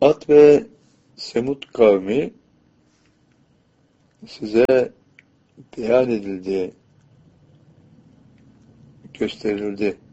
Ad ve Semud kavmi size beyan edildi, gösterildi.